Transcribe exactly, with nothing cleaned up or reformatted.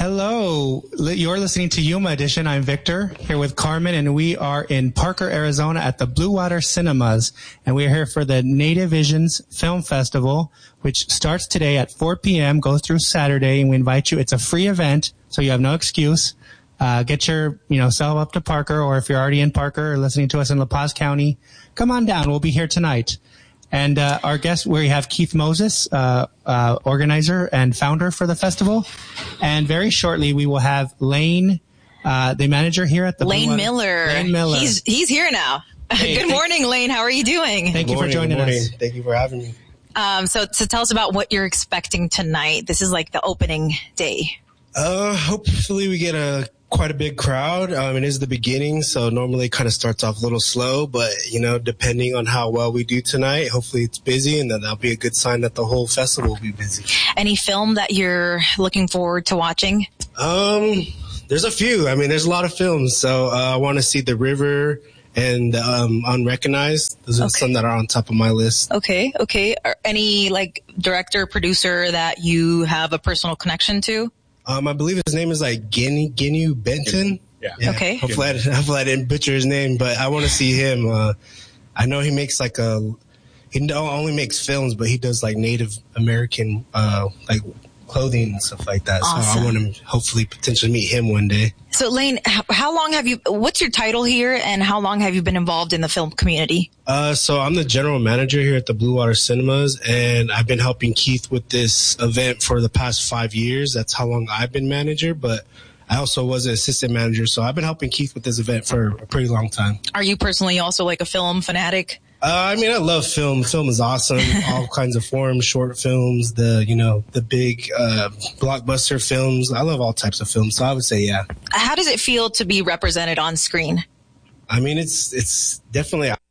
Hello, you're listening to Yuma Edition. I'm Victor, here with Carmen, and we are in Parker, Arizona at the Blue Water Cinemas, and we are here for the Native Visions Film Festival, which starts today at four p.m., goes through Saturday, and we invite you. It's a free event, so you have no excuse. Uh, get your, you know, self up to Parker, or if you're already in Parker or listening to us in La Paz County, come on down. We'll be here tonight. And uh, our guest, we have Keith Moses, uh, uh, organizer and founder for the festival. And very shortly, we will have Lane, uh, the manager here at the Lane Blue Miller. Lane Miller. He's he's here now. Hey, good morning, Lane. How are you doing? Thank you morning, for joining us. Thank you for having me. Um, so, so tell us about what you're expecting tonight. This is like the opening day. Uh, hopefully we get a quite a big crowd. Um, it is the beginning, so normally it kind of starts off a little slow, but you know, depending on how well we do tonight, hopefully it's busy, and then that'll be a good sign that the whole festival will be busy. Any film that you're looking forward to watching? Um, there's a few. I mean, there's a lot of films, so uh, I want to see The River and um, Unrecognized. Those are okay. Some that are on top of my list. Okay, okay. Are any like director, producer that you have a personal connection to? Um, I believe his name is like Ginu, Ginu Benton. Yeah. yeah. Okay. Hopefully I, hopefully I didn't butcher his name, but I want to see him. Uh, I know he makes like a, he don't only makes films, but he does like Native American, uh, like clothing and stuff like that. Awesome. So I want to hopefully potentially meet him one day. So Lane, how long have you, what's your title here, and how long have you been involved in the film community? Uh, so I'm the general manager here at the Blue Water Cinemas, and I've been helping Keith with this event for the past five years. That's how long I've been manager, but I also was an assistant manager. So I've been helping Keith with this event for a pretty long time. Are you personally also like a film fanatic? Uh, I mean, I love film. Film is awesome. All kinds of forms, short films, the, you know, the big uh, blockbuster films. I love all types of films. So I would say, yeah. How does it feel to be represented on screen? I mean, it's it's definitely